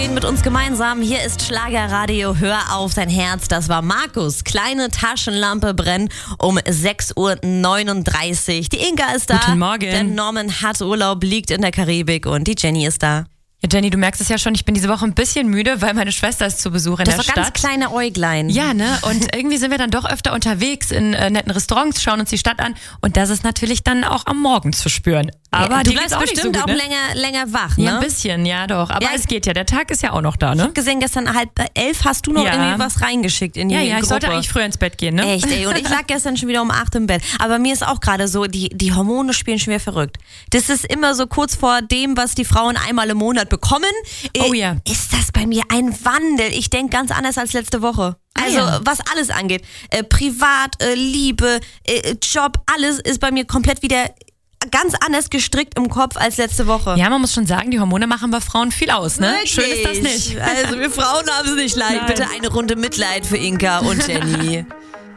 Morning mit uns gemeinsam. Hier ist Schlagerradio. Hör auf dein Herz. Das war Markus. Kleine Taschenlampe brennen um 6:39 Uhr. Die Inka ist da. Guten Morgen. Der Norman hat Urlaub, liegt in der Karibik und die Jenny ist da. Ja, Jenny, du merkst es ja schon, ich bin diese Woche ein bisschen müde, weil meine Schwester ist zu Besuch in der Das Stadt. sind ganz kleine Äuglein. Ja, ne? Und irgendwie sind wir dann doch öfter unterwegs in netten Restaurants, schauen uns die Stadt an und das ist natürlich dann auch am Morgen zu spüren. Aber ja, du die bleibst auch bestimmt nicht so gut, auch ne? länger wach, ne? Ja, ein bisschen, ja doch. Aber Ja, es geht ja, der Tag ist ja auch noch da, ne? Gesehen, gestern 10:30 hast du noch Ja. irgendwie was reingeschickt in die Ja, Gruppe. ich sollte eigentlich früher ins Bett gehen, ne? Echt, ey. Und ich lag gestern schon wieder um 8 im Bett. Aber mir ist auch gerade so, die Hormone spielen schon wieder verrückt. Das ist immer so kurz vor dem, was die Frauen einmal im Monat bekommen. Oh ja. Ist das bei mir ein Wandel? Ich denke ganz anders als letzte Woche. Also, ja. was alles angeht. Privat, Liebe, Job, alles ist bei mir komplett wieder ganz anders gestrickt im Kopf als letzte Woche. Ja, man muss schon sagen, die Hormone machen bei Frauen viel aus, ne? Wirklich? Schön ist das nicht. Also wir Frauen haben es nicht leicht. Nein. Bitte eine Runde Mitleid für Inka und Jenny.